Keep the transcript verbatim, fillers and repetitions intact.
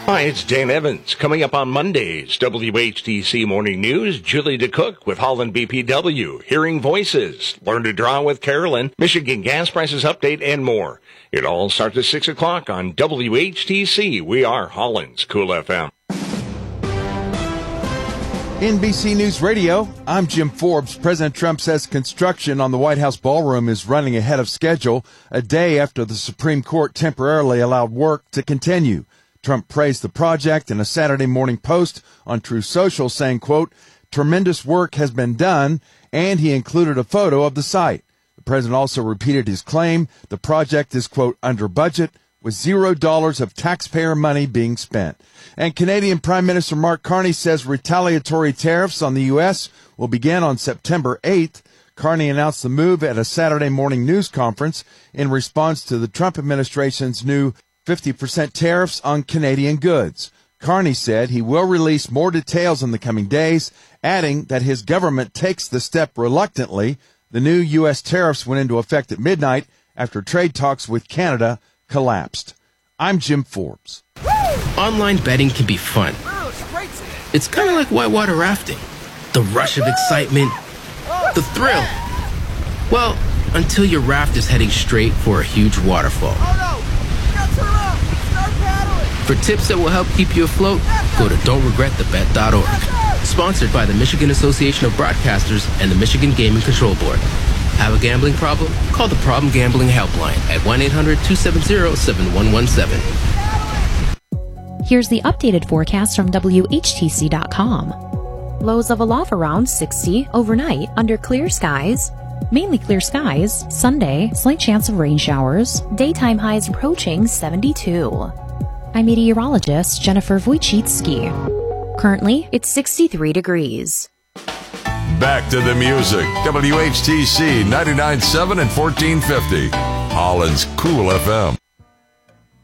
Hi, it's Dan Evans. Coming up on Monday's W H T C Morning News, Julie DeCook with Holland B P W, Hearing Voices, Learn to Draw with Carolyn, Michigan gas prices update, and more. It all starts at six o'clock on W H T C. We are Holland's Cool F M. N B C News Radio, I'm Jim Forbes. President Trump says construction on the White House ballroom is running ahead of schedule, a day after the Supreme Court temporarily allowed work to continue. Trump praised the project in a Saturday Morning Post on Truth Social, saying, quote, tremendous work has been done, and he included a photo of the site. The president also repeated his claim the project is, quote, under budget, with zero dollars of taxpayer money being spent. And Canadian Prime Minister Mark Carney says retaliatory tariffs on the U S will begin on September eighth. Carney announced the move at a Saturday morning news conference in response to the Trump administration's new fifty percent tariffs on Canadian goods. Carney said he will release more details in the coming days, adding that his government takes the step reluctantly. The new U S tariffs went into effect at midnight after trade talks with Canada collapsed. I'm Jim Forbes. Online betting can be fun. It's kind of like whitewater rafting. The rush of excitement, the thrill. Well, until your raft is heading straight for a huge waterfall. For tips that will help keep you afloat, go to don't regret the bet dot org. Sponsored by the Michigan Association of Broadcasters and the Michigan Gaming Control Board. Have a gambling problem? Call the Problem Gambling Helpline at one eight hundred two seven zero seven one one seven. Here's the updated forecast from W H T C dot com. Lows of a low of around sixty overnight under clear skies. Mainly clear skies. Sunday, slight chance of rain showers. Daytime highs approaching seventy-two. I'm meteorologist Jennifer Wojcicki. Currently, it's sixty-three degrees. Back to the music. W H T C ninety-nine point seven and fourteen fifty. Holland's Cool F M.